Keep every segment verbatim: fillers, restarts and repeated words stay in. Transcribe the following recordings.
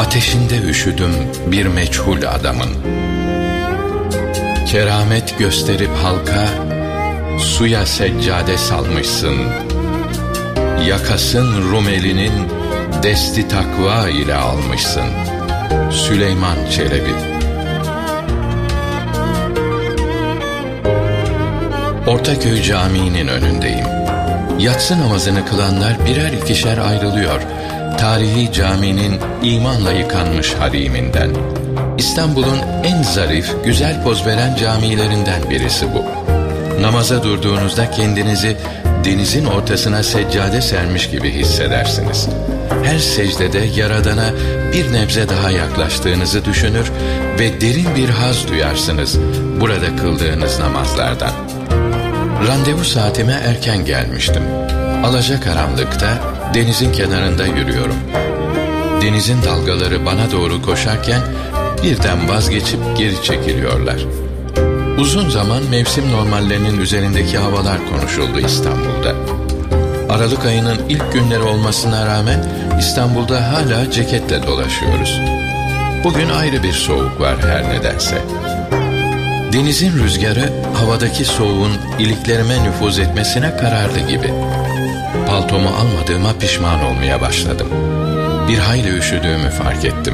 Ateşinde üşüdüm bir meçhul adamın. Keramet gösterip halka suya seccade salmışsın. Yakasın Rumeli'nin desti takva ile almışsın. Süleyman Çelebi. Ortaköy Camii'nin önündeyim. Yatsı namazını kılanlar birer ikişer ayrılıyor. Tarihi caminin imanla yıkanmış hariminden. İstanbul'un en zarif, güzel poz veren camilerinden birisi bu. Namaza durduğunuzda kendinizi denizin ortasına seccade sermiş gibi hissedersiniz. Her secdede Yaradan'a bir nebze daha yaklaştığınızı düşünür ve derin bir haz duyarsınız burada kıldığınız namazlardan. Randevu saatime erken gelmiştim. Alacakaranlıkta denizin kenarında yürüyorum. Denizin dalgaları bana doğru koşarken birden vazgeçip geri çekiliyorlar. Uzun zaman mevsim normallerinin üzerindeki havalar konuşuldu İstanbul'da. Aralık ayının ilk günleri olmasına rağmen İstanbul'da hala ceketle dolaşıyoruz. Bugün ayrı bir soğuk var her nedense. Denizin rüzgarı havadaki soğuğun iliklerime nüfuz etmesine karardı gibi. Paltomu almadığıma pişman olmaya başladım. Bir hayli üşüdüğümü fark ettim.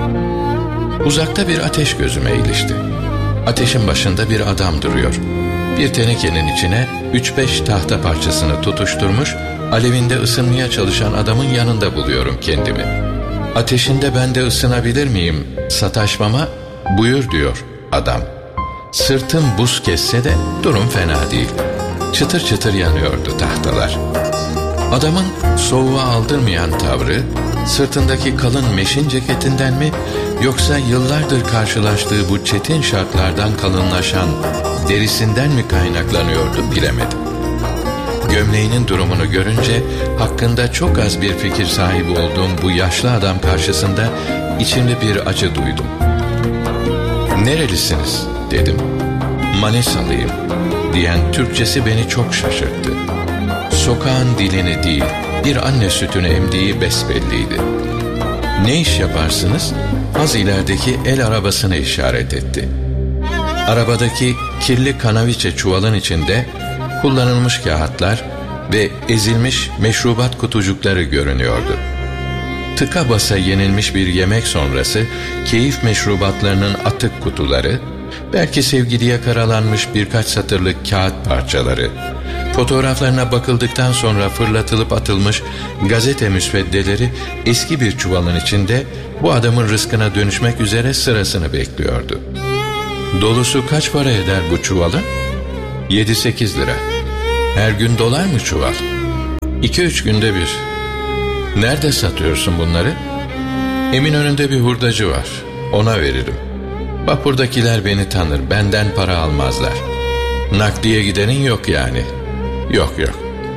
Uzakta bir ateş gözüme ilişti. Ateşin başında bir adam duruyor. Bir tenekenin içine üç beş tahta parçasını tutuşturmuş, alevinde ısınmaya çalışan adamın yanında buluyorum kendimi. Ateşinde ben de ısınabilir miyim sataşmama? Buyur diyor adam. Sırtım buz kesse de durum fena değil. Çıtır çıtır yanıyordu tahtalar. Adamın soğuğa aldırmayan tavrı, sırtındaki kalın meşin ceketinden mi, yoksa yıllardır karşılaştığı bu çetin şartlardan kalınlaşan derisinden mi kaynaklanıyordu bilemedim. Gömleğinin durumunu görünce hakkında çok az bir fikir sahibi olduğum bu yaşlı adam karşısında içimde bir acı duydum. "Nerelisiniz?" dedim. "Manisalıyım" diyen Türkçesi beni çok şaşırttı. Sokağın dilini değil, bir anne sütünü emdiği besbelliydi. "Ne iş yaparsınız?" Az ilerideki el arabasını işaret etti. Arabadaki kirli kanaviçe çuvalın içinde kullanılmış kağıtlar ve ezilmiş meşrubat kutucukları görünüyordu. Tıka basa yenilmiş bir yemek sonrası keyif meşrubatlarının atık kutuları, belki sevgiliye karalanmış birkaç satırlık kağıt parçaları, fotoğraflarına bakıldıktan sonra fırlatılıp atılmış gazete müsveddeleri eski bir çuvalın içinde bu adamın rızkına dönüşmek üzere sırasını bekliyordu. "Dolusu kaç para eder bu çuvalın?" Yedi sekiz lira. "Her gün dolar mı çuval?" İki üç günde bir." "Nerede satıyorsun bunları?" "Eminönü'nde bir hurdacı var. Ona veririm. Vapurdakiler beni tanır, benden para almazlar." "Nakliye gidenin yok yani?" "Yok yok."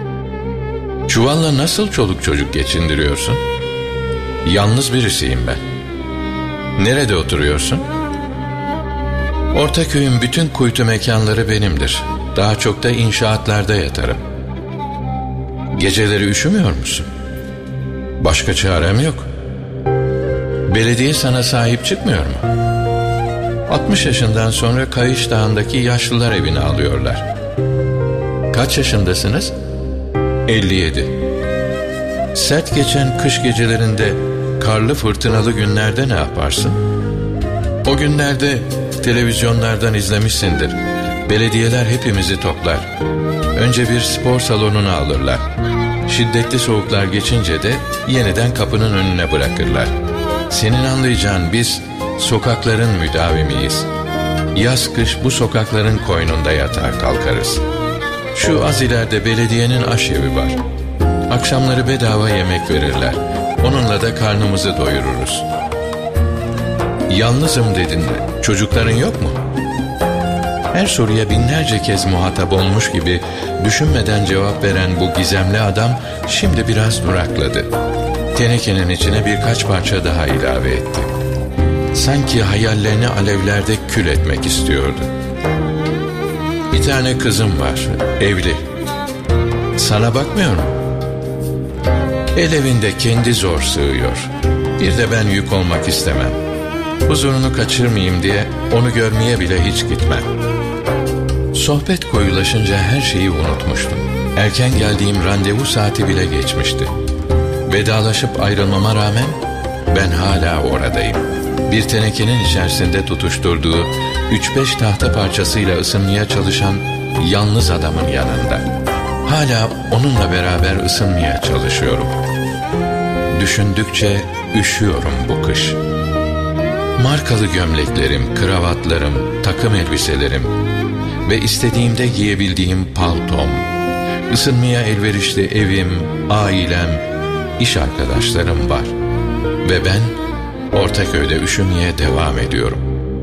"Çuvalla nasıl çoluk çocuk geçindiriyorsun?" "Yalnız birisiyim ben." "Nerede oturuyorsun?" "Ortaköy'ün bütün kuytu mekanları benimdir. Daha çok da inşaatlarda yatarım." "Geceleri üşümüyor musun?" "Başka çarem yok." "Belediye sana sahip çıkmıyor mu?" altmış yaşından sonra Kayış Dağı'ndaki yaşlılar evine alıyorlar." "Kaç yaşındasınız?" elli yedi. "Sert geçen kış gecelerinde, karlı fırtınalı günlerde ne yaparsın?" "O günlerde televizyonlardan izlemişsindir. Belediyeler hepimizi toplar. Önce bir spor salonuna alırlar. Şiddetli soğuklar geçince de yeniden kapının önüne bırakırlar. Senin anlayacağın biz sokakların müdavimiyiz. Yaz kış bu sokakların koynunda yatar kalkarız. Şu az ileride belediyenin aşevi var. Akşamları bedava yemek verirler. Onunla da karnımızı doyururuz." "Yalnızım dedin, çocukların yok mu?" Her soruya binlerce kez muhatap olmuş gibi düşünmeden cevap veren bu gizemli adam şimdi biraz durakladı. Tenekenin içine birkaç parça daha ilave etti. Sanki hayallerini alevlerde kül etmek istiyordu. "Bir tane kızım var, evli. Sana bakmıyor mu?" "El evinde kendi zor sığıyor. Bir de ben yük olmak istemem. Huzurunu kaçırmayayım diye onu görmeye bile hiç gitmem. Sohbet koyulaşınca her şeyi unutmuştum. Erken geldiğim randevu saati bile geçmişti. Vedalaşıp ayrılmama rağmen ben hala oradayım. Bir tenekenin içerisinde tutuşturduğu üç beş tahta parçasıyla ısınmaya çalışan yalnız adamın yanında. Hala onunla beraber ısınmaya çalışıyorum. Düşündükçe üşüyorum bu kış. Markalı gömleklerim, kravatlarım, takım elbiselerim ve istediğimde giyebildiğim paltom, ısınmaya elverişli evim, ailem, iş arkadaşlarım var. Ve ben Ortaköy'de üşümeye devam ediyorum.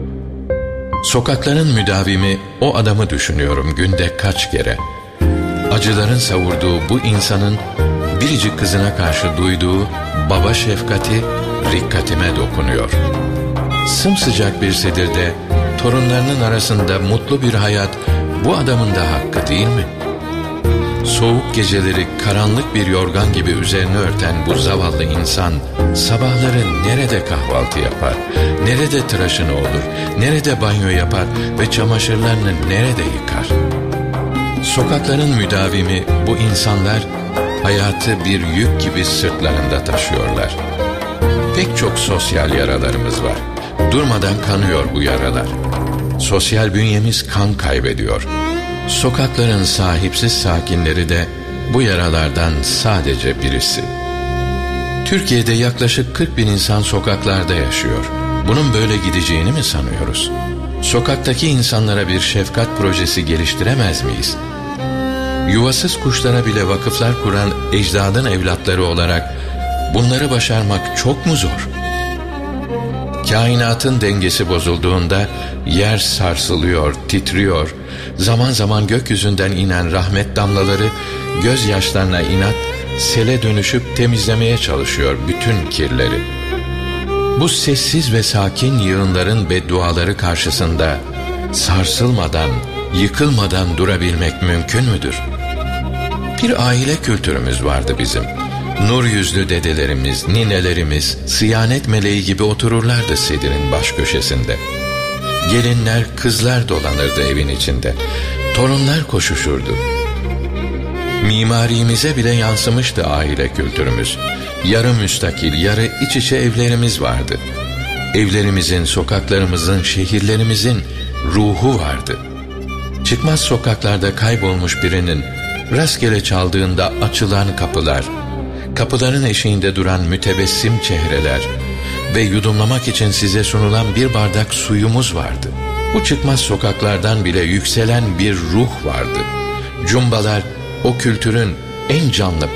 Sokakların müdavimi o adamı düşünüyorum günde kaç kere. Acıların savurduğu bu insanın biricik kızına karşı duyduğu baba şefkati rikkatime dokunuyor. Sımsıcak bir sedirde torunlarının arasında mutlu bir hayat bu adamın da hakkı değil mi? Soğuk geceleri karanlık bir yorgan gibi üzerine örten bu zavallı insan sabahları nerede kahvaltı yapar, nerede tıraşını olur, nerede banyo yapar ve çamaşırlarını nerede yıkar? Sokakların müdavimi bu insanlar hayatı bir yük gibi sırtlarında taşıyorlar. Pek çok sosyal yaralarımız var. Durmadan kanıyor bu yaralar. Sosyal bünyemiz kan kaybediyor. Sokakların sahipsiz sakinleri de bu yaralardan sadece birisi. Türkiye'de yaklaşık kırk bin insan sokaklarda yaşıyor. Bunun böyle gideceğini mi sanıyoruz? Sokaktaki insanlara bir şefkat projesi geliştiremez miyiz? Yuvasız kuşlara bile vakıflar kuran ecdadın evlatları olarak bunları başarmak çok mu zor? Kainatın dengesi bozulduğunda yer sarsılıyor, titriyor. Zaman zaman gökyüzünden inen rahmet damlaları gözyaşlarına inat, sele dönüşüp temizlemeye çalışıyor bütün kirleri. Bu sessiz ve sakin yığınların bedduaları karşısında sarsılmadan, yıkılmadan durabilmek mümkün müdür? Bir aile kültürümüz vardı bizim. Nur yüzlü dedelerimiz, ninelerimiz, sıyanet meleği gibi otururlardı sedirin baş köşesinde. Gelinler, kızlar dolanırdı evin içinde. Torunlar koşuşurdu. Mimarimize bile yansımıştı aile kültürümüz. Yarı müstakil, yarı iç içe evlerimiz vardı. Evlerimizin, sokaklarımızın, şehirlerimizin ruhu vardı. Çıkmaz sokaklarda kaybolmuş birinin rastgele çaldığında açılan kapılar, kapıların eşiğinde duran mütebessim çehreler ve yudumlamak için size sunulan bir bardak suyumuz vardı. Bu çıkmaz sokaklardan bile yükselen bir ruh vardı. Cumbalar o kültürün en canlı